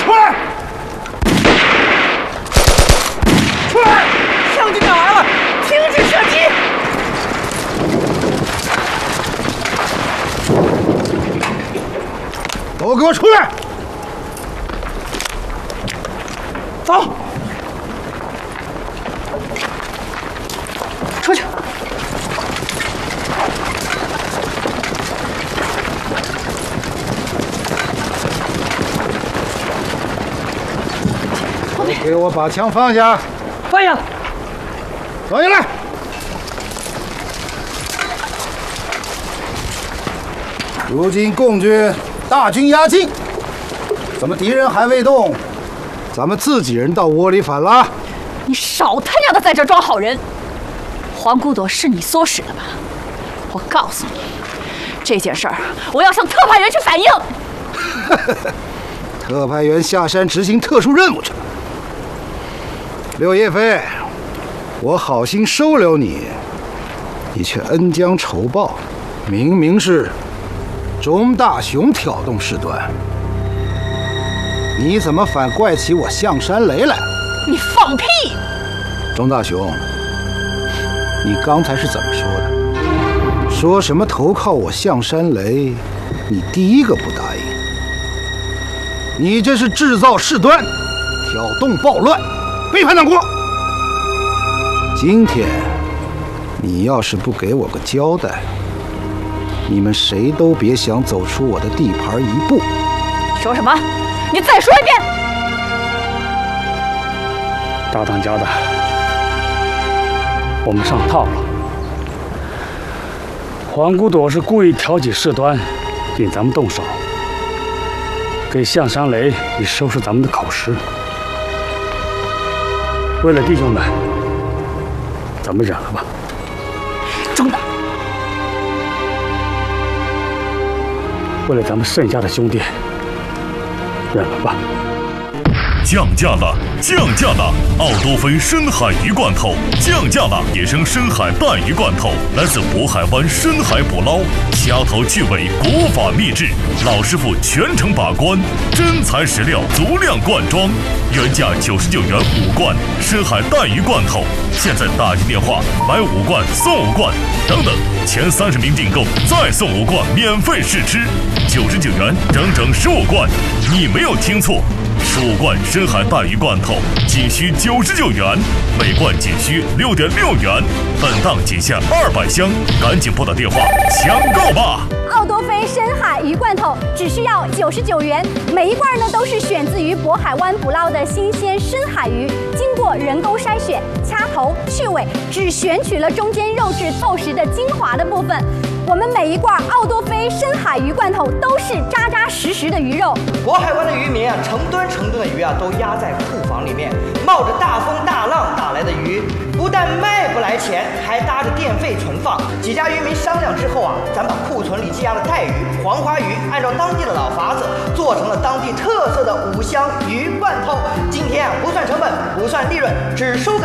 出来！出来！ 将军长来了，停止射击！ 都给我出来！ 走，出去。 给我把枪放下！ 放下！ 放下来！如今共军大军压境，怎么敌人还未动，咱们自己人到窝里反了？ 你少他娘的在这装好人！黄姑朵是你唆使的吧？我告诉你，这件事儿我要向特派员去反映。 特派员下山执行特殊任务去了。柳叶飞，我好心收留你，你却恩将仇报，明明是钟大雄挑动事端，你怎么反怪起我象山雷来？ 你放屁！ 钟大雄，你刚才是怎么说的？说什么投靠我象山雷，你第一个不答应。你这是制造事端，挑动暴乱，背叛党国。今天你要是不给我个交代，你们谁都别想走出我的地盘一步。 说什么？你再说一遍！ 大当家的，我们上套了。黄姑朵是故意挑起事端，引咱们动手，给象山雷以收拾咱们的口实。为了弟兄们，咱们忍了吧。 钟大， 为了咱们剩下的兄弟，忍了吧。 降价了，降价了！奥多菲深海鱼罐头降价了，野生深海带鱼罐头来自渤海湾深海捕捞，掐头去尾，国法秘制，老师傅全程把关，真材实料，足量灌装，原价99元5罐深海带鱼罐头，现在打进电话买5罐送5罐，等等，前30名订购再送5罐免费试吃，99元整整15罐，你没有听错。15罐深海带鱼罐头仅需99元，每罐仅需6.6元，本档仅限200箱，赶紧拨打电话抢购吧！ 奥多菲深海鱼罐头只需要99元，每一罐呢都是选自于渤海湾捕捞的新鲜深海鱼，经过人工筛选、掐头去尾，只选取了中间肉质厚实的精华的部分。我们每一罐奥多菲深海鱼罐头都是扎扎实实的鱼肉。 渤海湾的渔民啊，成吨的鱼啊，都压在库房里面，冒着大风大浪打来的鱼，不但卖不来钱，还搭着电费存放。几家渔民商量之后啊，咱把库存里积压的带鱼、黄花鱼，按照当地的老法子，做成了当地特色的5香鱼罐头。今天啊，不算成本，不算利润，只收个